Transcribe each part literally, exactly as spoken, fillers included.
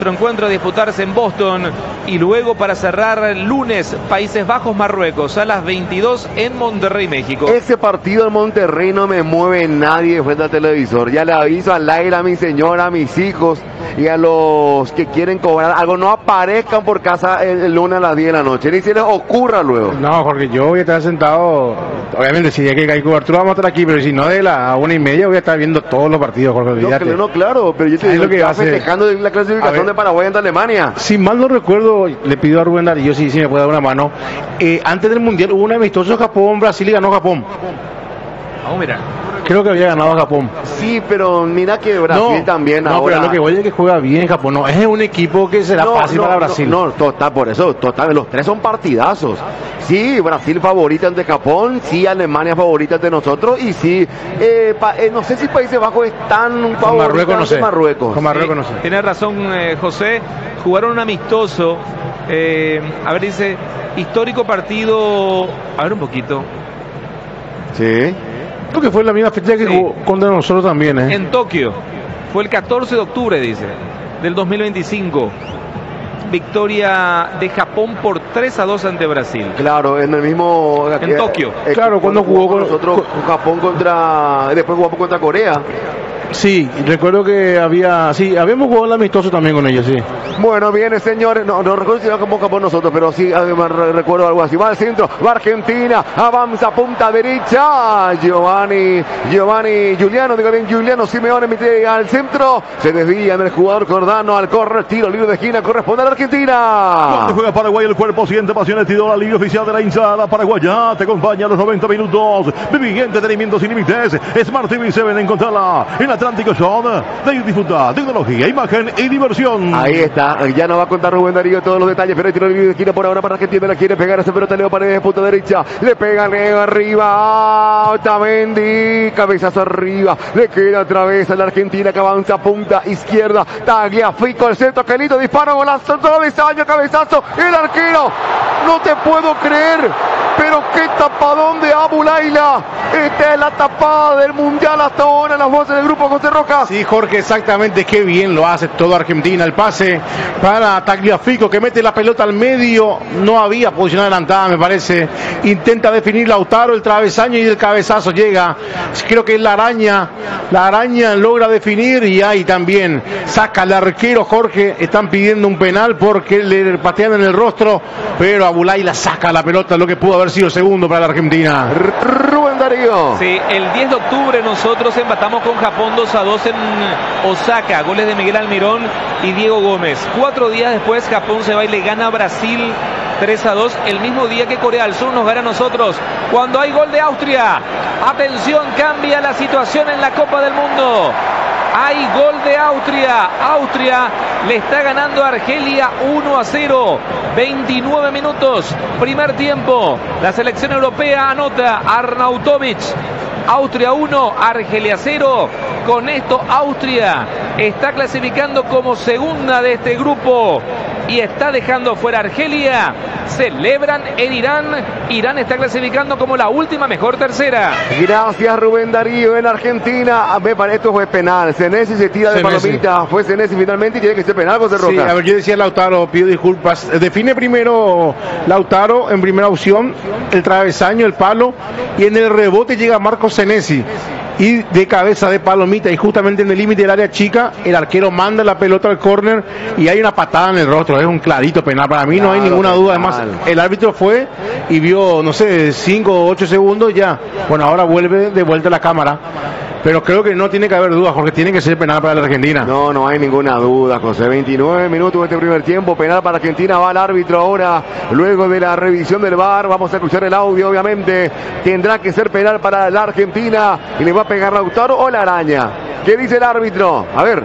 Otro encuentro a disputarse en Boston y luego para cerrar el lunes Países Bajos Marruecos a las veintidós en Monterrey, México. Ese partido en Monterrey no me mueve nadie frente al televisor. Ya le aviso al aire a mi señora, a mis hijos y a los que quieren cobrar algo, no aparezcan por casa el, el lunes a las diez de la noche, ni se les ocurra luego. No, Jorge, yo voy a estar sentado, obviamente si hay que hay cobertura vamos a estar aquí, pero si no de la una y media voy a estar viendo todos los partidos, Jorge, olvídate. No, no, claro, pero yo te digo lo que está hace... festejando la clasificación de Paraguay ante Alemania. Si mal no recuerdo, le pido a Rubén Darío si, si me puede dar una mano. Eh, antes del Mundial hubo un amistoso Japón-Brasil y ganó Japón. Vamos, mira. Creo que había ganado Japón. Sí, pero mira que Brasil no, también no, ahora... No, pero lo que voy es que juega bien Japón. No, es un equipo que será no, fácil no, para Brasil. No, no, total, por eso, total, los tres son partidazos. Sí, Brasil favorita ante Japón, sí, Alemania favorita ante nosotros, y sí, eh, pa, eh, no sé si Países Bajos están favoritos Marruecos, no sé. Marruecos. Con Marruecos, sí, no sé. Tiene razón, eh, José, jugaron un amistoso, eh, a ver, dice, histórico partido, a ver un poquito. Sí. Creo que fue la misma fecha que sí. Jugó contra nosotros también, ¿eh? En Tokio. Fue el catorce de octubre, dice, del dos mil veinticinco. Victoria de Japón por tres a dos ante Brasil. Claro, en el mismo... En eh, Tokio. Eh, claro, cuando jugó con nosotros, con Japón contra... Después jugamos contra Corea. Sí, recuerdo que había, sí, habíamos jugado el amistoso también con ellos, sí. Bueno, viene, señores, no, no recuerdo si era como por nosotros, pero sí, además recuerdo algo así. Va al centro, va Argentina, avanza punta derecha, Giovanni, Giovanni, Giuliano, digo bien, Giuliano Simeone mete al centro, se desvía en el jugador Cordano, al correr, tiro libre de esquina, corresponde a la Argentina. Donde juega Paraguay, el cuerpo siente pasiones, tiro la línea oficial de la hinchada paraguaya, te acompaña a los noventa minutos, viví entretenimiento sin límites, Smart T V siete, encontrarla en la Atlántico Show de disfrutar, tecnología, imagen y diversión. Ahí está, ya nos va a contar Rubén Darío todos los detalles, pero el tiro libre de esquina por ahora para Argentina, la quiere pegar ese pelota, Leo Paredes, punta derecha, le pega Leo arriba, Otamendi, cabezazo arriba, le queda otra vez a la Argentina que avanza punta izquierda, Tagliafico, el centro, que lindo disparo, golazo, travesaño, cabezazo, el arquero, no te puedo creer, pero qué tapadón de Abu Laila, esta es la tapada del Mundial hasta ahora, las voces del grupo José Rojas. Sí, Jorge, exactamente, qué bien lo hace todo Argentina, el pase para Tagliafico que mete la pelota al medio, no había posición adelantada me parece, intenta definir Lautaro, el travesaño y el cabezazo llega, creo que es la araña, la araña logra definir y ahí también saca al arquero Jorge, están pidiendo un penal porque le patean en el rostro, pero Abu Laila saca la pelota, lo que pudo haber sido segundo para la Argentina. Rubén Darío. Sí, el diez de octubre nosotros empatamos con Japón dos a dos en Osaka, goles de Miguel Almirón y Diego Gómez. Cuatro días después Japón se va y le gana a Brasil tres a dos, el mismo día que Corea del Sur nos gana a nosotros. Cuando hay gol de Austria, atención, cambia la situación en la Copa del Mundo. Hay gol de Austria. Austria le está ganando a Argelia uno a cero. veintinueve minutos, primer tiempo. La selección europea anota Arnautovic. Austria uno, Argelia cero. Con esto Austria está clasificando como segunda de este grupo y está dejando fuera a Argelia. Celebran en Irán. Irán está clasificando como la última mejor tercera. Gracias Rubén Darío. En Argentina, me parece esto fue penal. Senesi se tira de Senesi. palomita. Fue Senesi finalmente y tiene que ser penal, José Rojas. Sí, a ver, yo decía Lautaro, pido disculpas. Define primero Lautaro en primera opción, el travesaño, el palo, y en el rebote llega Marcos Senesi. Y de cabeza de palomita y justamente en el límite del área chica, el arquero manda la pelota al córner y hay una patada en el rostro, es un clarito penal, para mí claro, no hay ninguna duda, además el árbitro fue y vio, no sé, cinco o ocho segundos ya, bueno, ahora vuelve de vuelta la cámara, pero creo que no tiene que haber dudas, porque tiene que ser penal para la Argentina. No, no hay ninguna duda, José. veintinueve minutos de este primer tiempo, penal para Argentina, va el árbitro ahora, luego de la revisión del V A R, vamos a escuchar el audio, obviamente, tendrá que ser penal para la Argentina, y le va a pegar Lautaro o la araña. ¿Qué dice el árbitro? A ver.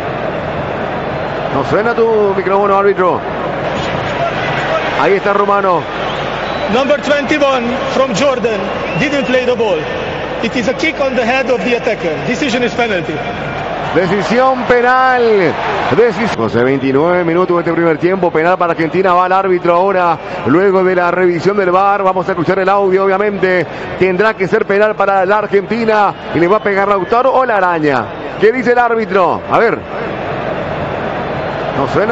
No suena tu micrófono, árbitro. Ahí está Romano. Number twenty-one from Jordan didn't play the ball. It is a kick on the head of the attacker. Decision is penalty. Decisión penal. Decis... José, veintinueve minutos de este primer tiempo. Penal para Argentina. Va el árbitro ahora. Luego de la revisión del V A R. Vamos a escuchar el audio, obviamente. Tendrá que ser penal para la Argentina. Y le va a pegar Lautaro o la araña. ¿Qué dice el árbitro? A ver. No suena.